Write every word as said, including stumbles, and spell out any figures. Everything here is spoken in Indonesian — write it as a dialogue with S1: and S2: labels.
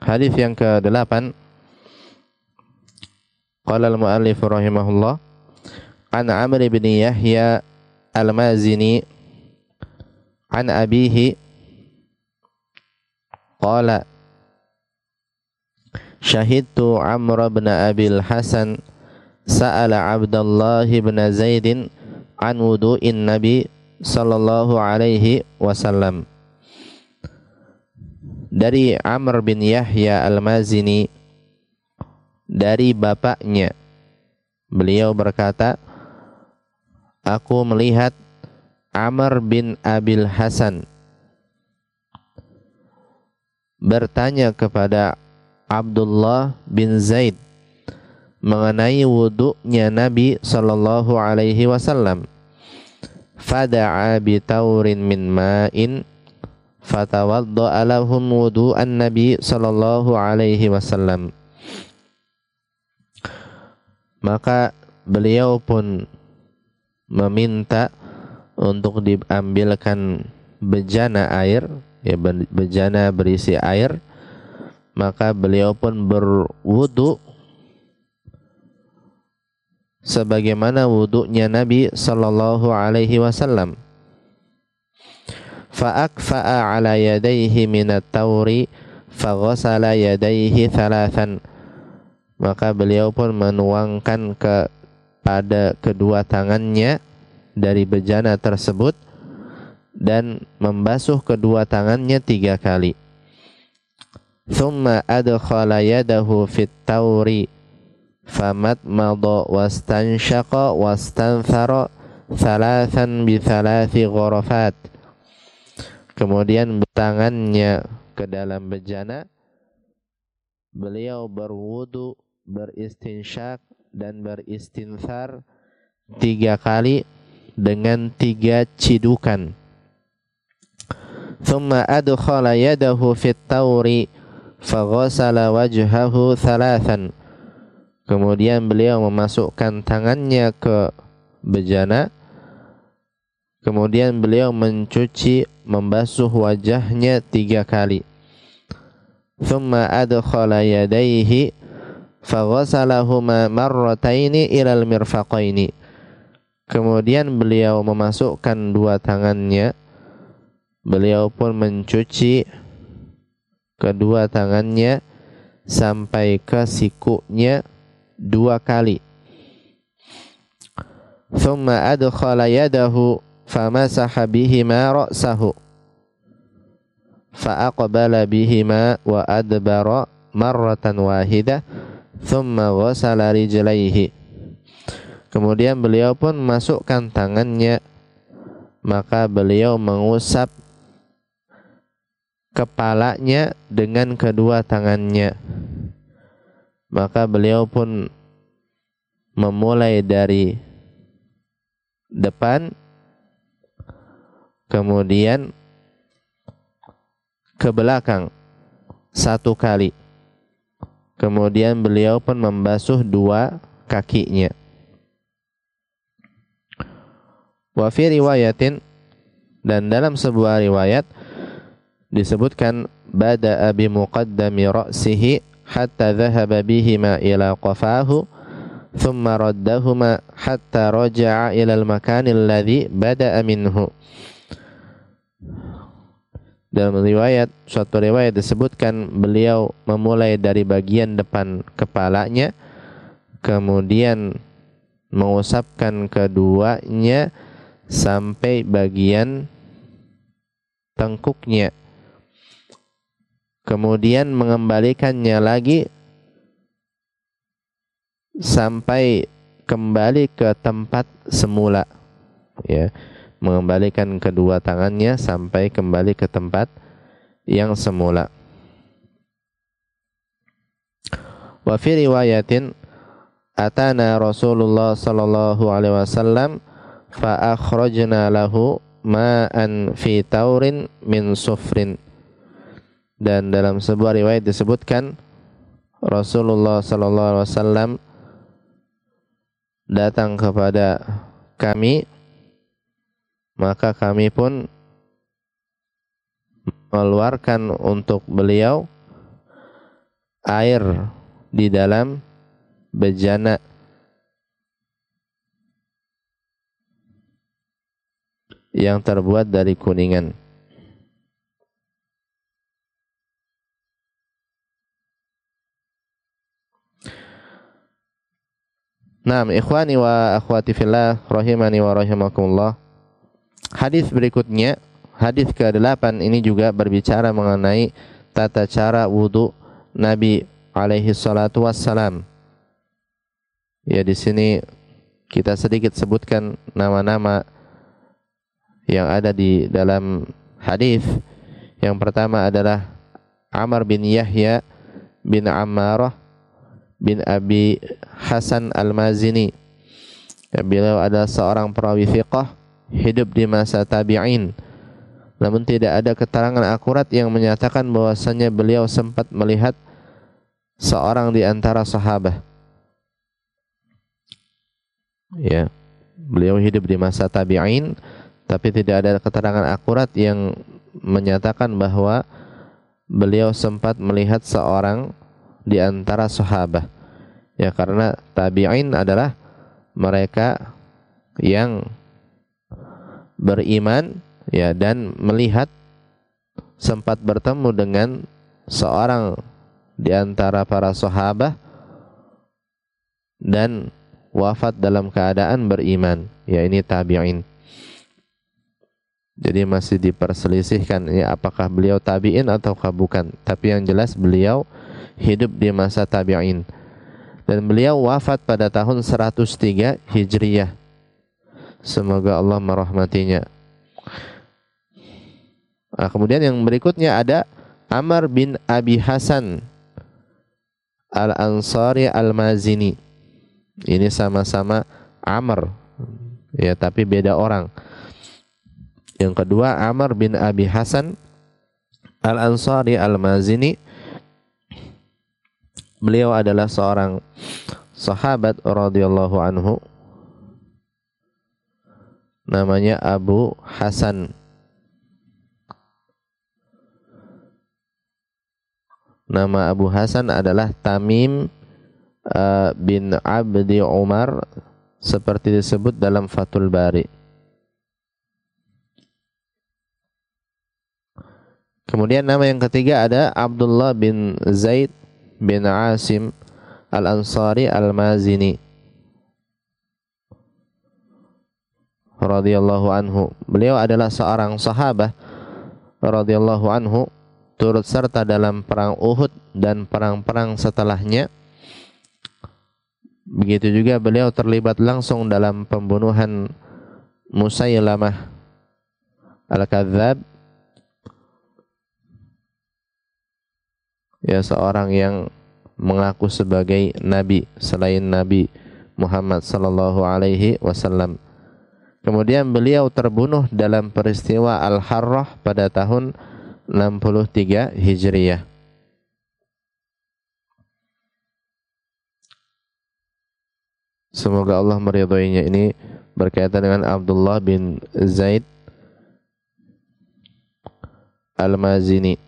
S1: Hadis yang kedelapan, qala al-mu'allif rahimahullah, an Amr bin Yahya al-Mazini an abihi qala syahidtu Amr bin Abil Hasan sa'ala Abdullah bin Zaidin an wudu'in Nabi sallallahu alaihi wasallam. Dari Amr bin Yahya al-Mazini, dari bapaknya, beliau berkata, aku melihat Amr bin Abil Hasan bertanya kepada Abdullah bin Zaid mengenai wudu'nya Nabi sallallahu alaihi wasallam. Fada'a bi taurin min ma'in fatawadda'a lahum wudu'an Nabi sallallahu alaihi wasallam. Maka beliau pun meminta untuk diambilkan bejana air, ya, bejana berisi air. Maka beliau pun berwudu sebagaimana wudunya Nabi sallallahu alaihi wasallam. Fa akfa'a ala yadayhi minat tauri fa ghasala yadayhi thalathan. Maka beliau pun menuangkan ke pada kedua tangannya dari bejana tersebut dan membasuh kedua tangannya tiga kali. Thumma adkhala yadahu fit tauri famadmada wastanshaqa wastanthara thalathan bi thalathi ghurafat. Kemudian tangannya ke dalam bejana, beliau berwudu, beristinsyak dan beristinthar tiga kali dengan tiga cidukan. Thumma adkhala yadahu fit tauri faghasala wajhahu thalathan. Kemudian beliau memasukkan tangannya ke bejana, kemudian beliau mencuci, membasuh wajahnya tiga kali. Thumma adkhala yadayhi faghasalahuma marrataini ilal mirfaqaini. Kemudian beliau memasukkan dua tangannya, beliau pun mencuci kedua tangannya sampai ke sikunya dua kali. Thumma adkhala yadahu famasaha bihima ra'sahu fa'aqbala bihima wa adbara marratan wahidah thumma ghasala rijlaihi. Kemudian beliau pun memasukkan tangannya, maka beliau mengusap kepalanya dengan kedua tangannya. Maka beliau pun memulai dari depan, kemudian ke belakang satu kali. Kemudian beliau pun membasuh dua kakinya. Wa fi riwayatin, dan dalam sebuah riwayat disebutkan, bada'a bi muqaddami ra'sihi hatta dhahaba bihima ila qafahu thumma raddahuma hatta raja'a ila al-makan alladhi bada'a minhu. Dalam riwayat, suatu riwayat disebutkan beliau memulai dari bagian depan kepalanya, kemudian mengusapkan keduanya sampai bagian tengkuknya, kemudian mengembalikannya lagi sampai kembali ke tempat semula, ya, mengembalikan kedua tangannya sampai kembali ke tempat yang semula. Wa fi riwayatin, atana Rasulullah sallallahu alaihi wasallam fa akhrajna lahu ma'an fi taurin min sufrin. Dan dalam sebuah riwayat disebutkan Rasulullah sallallahu alaihi wasallam datang kepada kami, maka kami pun mengeluarkan untuk beliau air di dalam bejana yang terbuat dari kuningan. Naam, ikhwani wa akhwati fillah rahimani wa rahimakumullah. Hadis berikutnya, hadis kedelapan ini juga berbicara mengenai tata cara wudu Nabi alaihi salatu wassalam. Ya, di sini kita sedikit sebutkan nama-nama yang ada di dalam hadis. Yang pertama adalah Amr bin Yahya bin Ammarah bin Abi Hasan Al-Mazini. Ya, beliau adalah seorang perawi fiqh hidup di masa tabi'in. Namun tidak ada keterangan akurat yang menyatakan bahwasanya beliau sempat melihat seorang di antara sahabat. Ya, beliau hidup di masa tabi'in, tapi tidak ada keterangan akurat yang menyatakan bahwa beliau sempat melihat seorang di antara sahabat. Ya, karena tabi'in adalah mereka yang beriman, ya, dan melihat sempat bertemu dengan seorang di antara para sahabat dan wafat dalam keadaan beriman. Ya, ini tabi'in. Jadi masih diperselisihkan ya apakah beliau tabi'in ataukah bukan. Tapi yang jelas beliau hidup di masa tabi'in. Dan beliau wafat pada tahun seratus tiga Hijriyah. Semoga Allah merahmatinya. Nah, kemudian yang berikutnya ada Amr bin Abi Hasan Al-Ansari Al-Mazini. Ini sama-sama Amr, ya, tapi beda orang. Yang kedua Amr bin Abi Hasan Al-Ansari Al-Mazini. Beliau adalah seorang sahabat radhiyallahu anhu. Namanya Abu Hasan. Nama Abu Hasan adalah Tamim uh, bin Abdi Umar, seperti disebut dalam Fathul Bari. Kemudian nama yang ketiga ada Abdullah bin Zaid bin Asim Al-Ansari Al-Mazini radhiyallahu anhu. Beliau adalah seorang sahabat radhiyallahu anhu, turut serta dalam perang Uhud dan perang-perang setelahnya. Begitu juga beliau terlibat langsung dalam pembunuhan Musailamah Al-Kadzab, ya, seorang yang mengaku sebagai nabi selain Nabi Muhammad sallallahu alaihi wasallam. Kemudian beliau terbunuh dalam peristiwa Al-Harrah pada tahun enam puluh tiga Hijriyah. Semoga Allah meridhoinya. Ini berkaitan dengan Abdullah bin Zaid Al-Mazini.